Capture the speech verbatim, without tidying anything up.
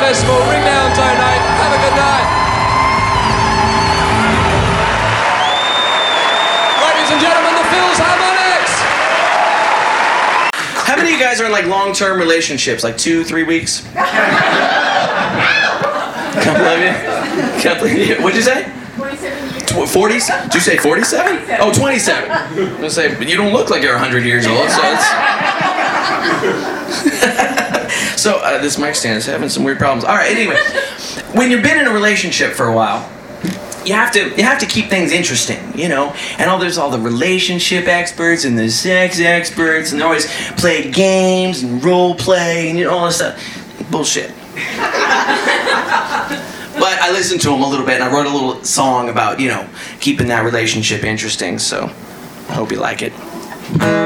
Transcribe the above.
Festival. Ring now and donate. Have a good night. Ladies and gentlemen, the Phil's Harmonics. How many of you guys are in like long-term relationships, like two, three weeks? Can't believe you. Can't believe you. What'd you say? forties? Did you say forty-seven? Oh, twenty-seven. I'm gonna say, but you don't look like you're one hundred years old, so it's... So, uh, this mic stand is having some weird problems. All right, anyway. When you've been in a relationship for a while, you have to you have to keep things interesting, you know? And all there's all the relationship experts and the sex experts, and they always play games and role play and you know, all this stuff. Bullshit. But I listened to him a little bit, and I wrote a little song about, you know, keeping that relationship interesting, so I hope you like it.